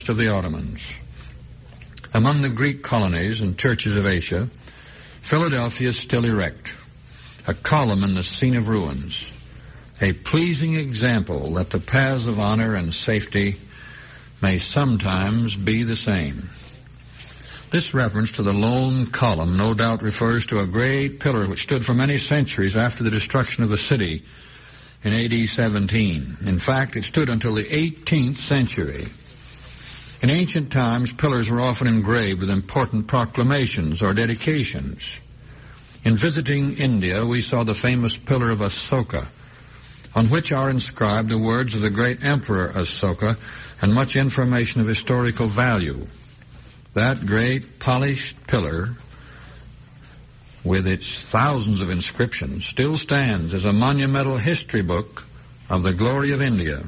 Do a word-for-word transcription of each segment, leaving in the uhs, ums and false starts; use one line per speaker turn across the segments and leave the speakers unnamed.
of the Ottomans. Among the Greek colonies and churches of Asia, Philadelphia is still erect, a column in the scene of ruins, a pleasing example that the paths of honor and safety may sometimes be the same. This reference to the lone column no doubt refers to a great pillar which stood for many centuries after the destruction of the city in A D seventeen. In fact, it stood until the eighteenth century. In ancient times, pillars were often engraved with important proclamations or dedications. In visiting India, we saw the famous pillar of Asoka, on which are inscribed the words of the great Emperor Asoka and much information of historical value. That great polished pillar, with its thousands of inscriptions, still stands as a monumental history book of the glory of India.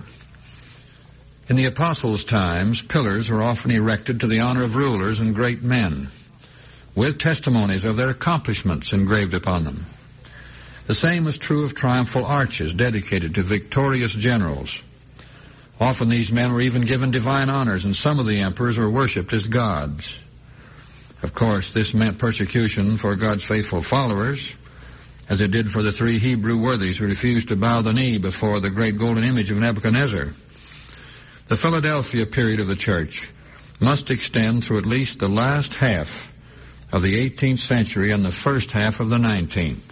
In the Apostles' times, pillars were often erected to the honor of rulers and great men, with testimonies of their accomplishments engraved upon them. The same was true of triumphal arches dedicated to victorious generals. Often these men were even given divine honors, and some of the emperors were worshipped as gods. Of course, this meant persecution for God's faithful followers, as it did for the three Hebrew worthies who refused to bow the knee before the great golden image of Nebuchadnezzar. The Philadelphia period of the church must extend through at least the last half of the eighteenth century and the first half of the nineteenth.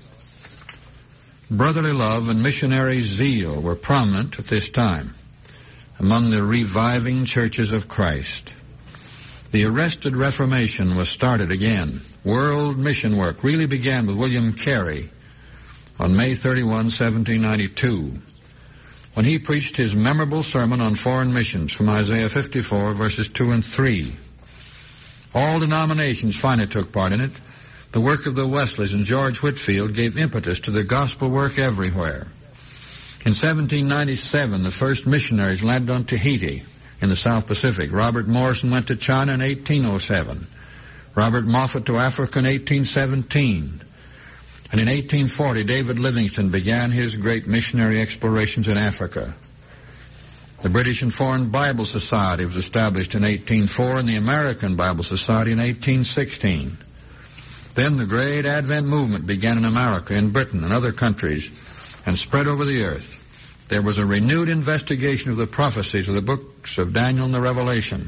Brotherly love and missionary zeal were prominent at this time among the reviving churches of Christ. The arrested Reformation was started again. World mission work really began with William Carey on May thirty-first, seventeen ninety-two, when he preached his memorable sermon on foreign missions from Isaiah fifty-four, verses two and three. All denominations finally took part in it. The work of the Wesleys and George Whitefield gave impetus to the gospel work everywhere. In seventeen ninety-seven, the first missionaries landed on Tahiti in the South Pacific. Robert Morrison went to China in eighteen oh seven. Robert Moffat to Africa in eighteen seventeen. And in eighteen forty, David Livingstone began his great missionary explorations in Africa. The British and Foreign Bible Society was established in eighteen oh four and the American Bible Society in eighteen sixteen. Then the great Advent movement began in America, in Britain, and other countries, and spread over the earth. There was a renewed investigation of the prophecies of the books of Daniel and the Revelation,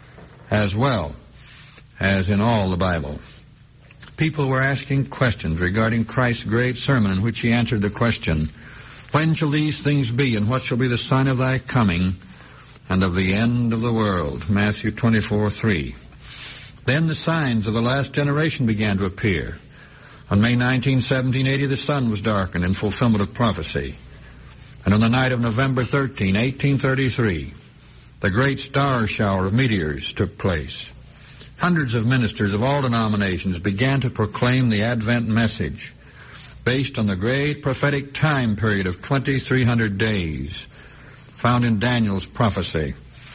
as well as in all the Bible. People were asking questions regarding Christ's great sermon, in which he answered the question, "When shall these things be, and what shall be the sign of thy coming and of the end of the world?" Matthew twenty-four, three. Then the signs of the last generation began to appear. On May nineteenth, seventeen eighty, the sun was darkened in fulfillment of prophecy. And on the night of November thirteenth, eighteen thirty-three, the great star shower of meteors took place. Hundreds of ministers of all denominations began to proclaim the Advent message based on the great prophetic time period of twenty-three hundred days found in Daniel's prophecy,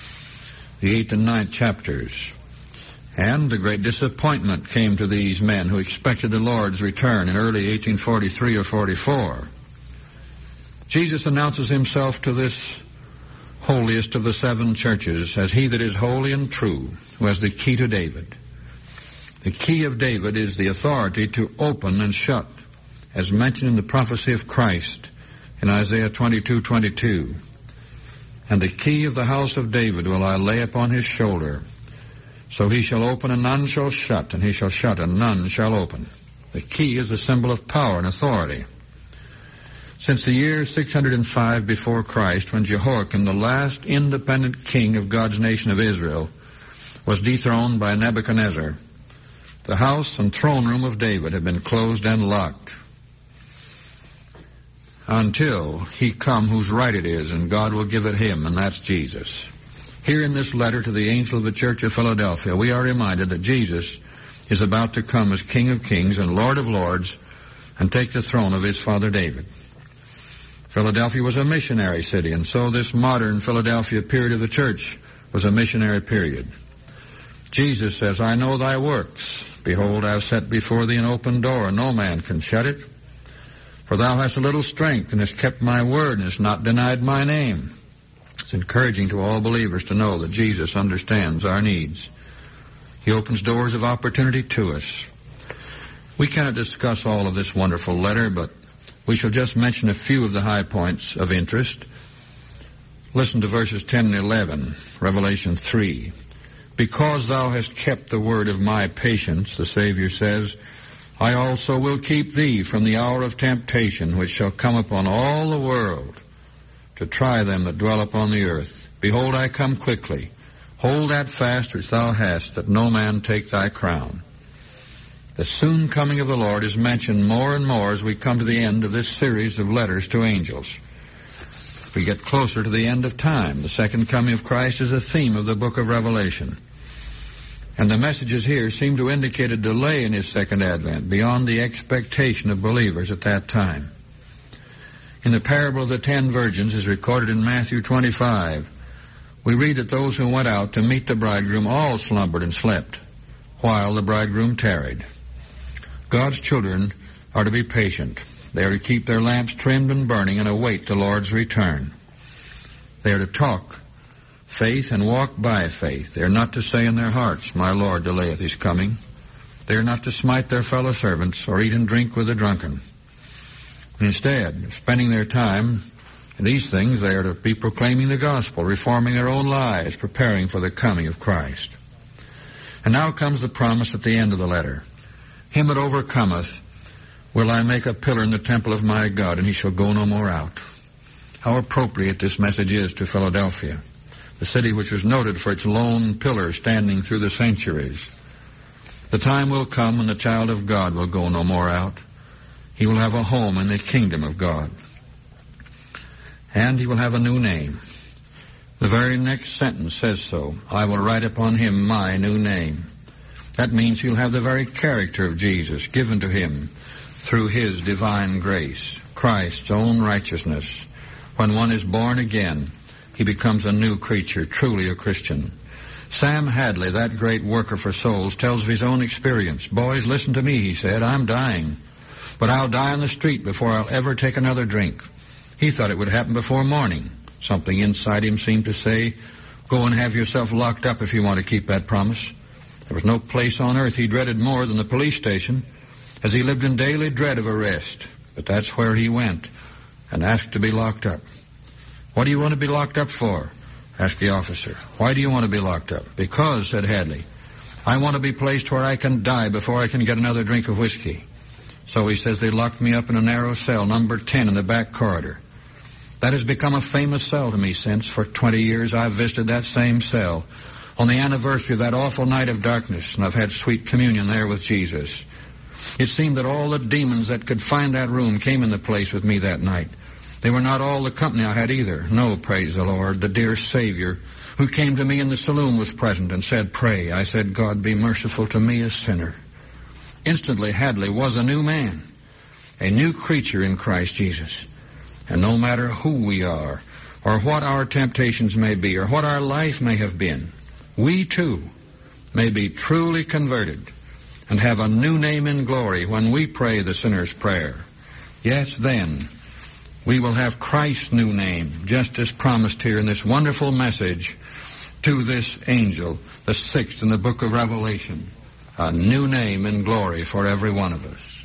the eighth and ninth chapters. And the great disappointment came to these men who expected the Lord's return in early eighteen forty-three or forty-four. Jesus announces himself to this holiest of the seven churches as he that is holy and true, who has the key to David. The key of David is the authority to open and shut, as mentioned in the prophecy of Christ in Isaiah twenty-two twenty-two. And the key of the house of David will I lay upon his shoulder. So he shall open and none shall shut, and he shall shut and none shall open. The key is a symbol of power and authority. Since the year six hundred five before Christ, when Jehoiakim, the last independent king of God's nation of Israel, was dethroned by Nebuchadnezzar, the house and throne room of David have been closed and locked until he come whose right it is, and God will give it him, and that's Jesus. Here in this letter to the angel of the church of Philadelphia, we are reminded that Jesus is about to come as King of kings and Lord of lords and take the throne of his father David. Philadelphia was a missionary city, and so this modern Philadelphia period of the church was a missionary period. Jesus says, "I know thy works. Behold, I have set before thee an open door, and no man can shut it. For thou hast a little strength, and hast kept my word, and hast not denied my name. It's encouraging to all believers to know that Jesus understands our needs. He opens doors of opportunity to us. We cannot discuss all of this wonderful letter, but we shall just mention a few of the high points of interest. Listen to verses ten and eleven, Revelation three. Because thou hast kept the word of my patience, the Savior says, I also will keep thee from the hour of temptation, which shall come upon all the world, to try them that dwell upon the earth. Behold, I come quickly. Hold that fast which thou hast, that no man take thy crown. The soon coming of the Lord is mentioned more and more as we come to the end of this series of letters to angels. We get closer to the end of time. The second coming of Christ is a theme of the book of Revelation. And the messages here seem to indicate a delay in his second advent beyond the expectation of believers at that time. In the parable of the ten virgins, as recorded in Matthew twenty-five, we read that those who went out to meet the bridegroom all slumbered and slept, while the bridegroom tarried. God's children are to be patient. They are to keep their lamps trimmed and burning and await the Lord's return. They are to talk faith and walk by faith. They are not to say in their hearts, My Lord delayeth his coming. They are not to smite their fellow servants or eat and drink with the drunken. Instead of spending their time in these things, they are to be proclaiming the gospel, reforming their own lives, preparing for the coming of Christ. And now comes the promise at the end of the letter. Him that overcometh will I make a pillar in the temple of my God, and he shall go no more out. How appropriate this message is to Philadelphia, the city which was noted for its lone pillar standing through the centuries. The time will come when the child of God will go no more out. He will have a home in the kingdom of God. And he will have a new name. The very next sentence says so. I will write upon him my new name. That means he'll have the very character of Jesus given to him through his divine grace, Christ's own righteousness. When one is born again, he becomes a new creature, truly a Christian. Sam Hadley, that great worker for souls, tells of his own experience. Boys, listen to me, he said. I'm dying, but I'll die on the street before I'll ever take another drink. He thought it would happen before morning. Something inside him seemed to say, go and have yourself locked up if you want to keep that promise. There was no place on earth he dreaded more than the police station, as he lived in daily dread of arrest. But that's where he went and asked to be locked up. What do you want to be locked up for? Asked the officer. Why do you want to be locked up? Because, said Hadley, I want to be placed where I can die before I can get another drink of whiskey. So he says they locked me up in a narrow cell, number ten in the back corridor. That has become a famous cell to me since. For twenty years I've visited that same cell on the anniversary of that awful night of darkness, and I've had sweet communion there with Jesus. It seemed that all the demons that could find that room came in the place with me that night. They were not all the company I had either. No, praise the Lord. The dear Savior who came to me in the saloon was present and said, pray. I said, God be merciful to me, a sinner. Instantly, Hadley was a new man, a new creature in Christ Jesus. And no matter who we are, or what our temptations may be, or what our life may have been, we too may be truly converted and have a new name in glory when we pray the sinner's prayer. Yes, then we will have Christ's new name, just as promised here in this wonderful message to this angel, the sixth in the book of Revelation. A new name in glory for every one of us.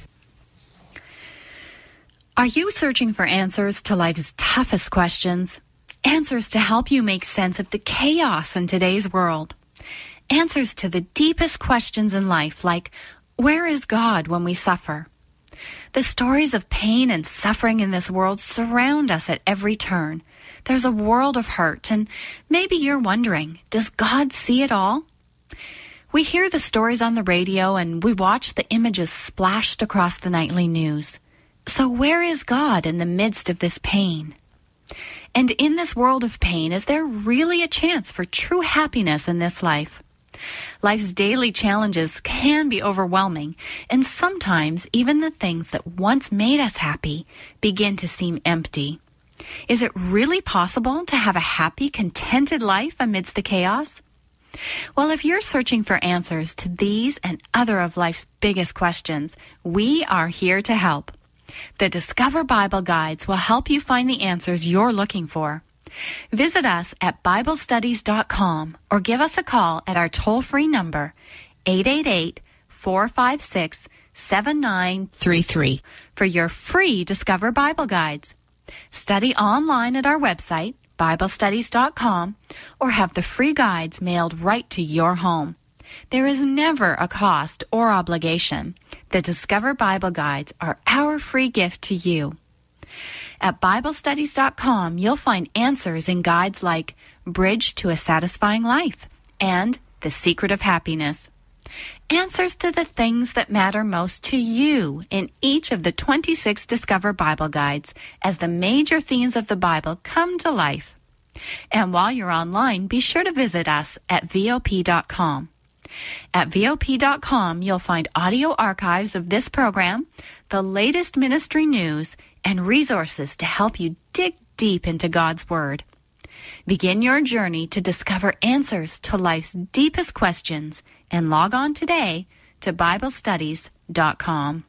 Are you searching for answers to life's toughest questions? Answers to help you make sense of the chaos in today's world. Answers to the deepest questions in life, like, where is God when we suffer? The stories of pain and suffering in this world surround us at every turn. There's a world of hurt, and maybe you're wondering, does God see it all? We hear the stories on the radio, and we watch the images splashed across the nightly news. So where is God in the midst of this pain? And in this world of pain, is there really a chance for true happiness in this life? Life's daily challenges can be overwhelming, and sometimes even the things that once made us happy begin to seem empty. Is it really possible to have a happy, contented life amidst the chaos? Well, if you're searching for answers to these and other of life's biggest questions, we are here to help. The Discover Bible Guides will help you find the answers you're looking for. Visit us at Bible Studies dot com or give us a call at our toll-free number, eight eight eight, four five six, seven nine three three, for your free Discover Bible Guides. Study online at our website, Bible Studies dot com, or have the free guides mailed right to your home. There is never a cost or obligation. The Discover Bible Guides are our free gift to you. At Bible Studies dot com, you'll find answers in guides like Bridge to a Satisfying Life and The Secret of Happiness. Answers to the things that matter most to you in each of the twenty-six Discover Bible Guides as the major themes of the Bible come to life. And while you're online, be sure to visit us at V O P dot com. At V O P dot com, you'll find audio archives of this program, the latest ministry news, and resources to help you dig deep into God's Word. Begin your journey to discover answers to life's deepest questions and log on today to Bible Studies dot com.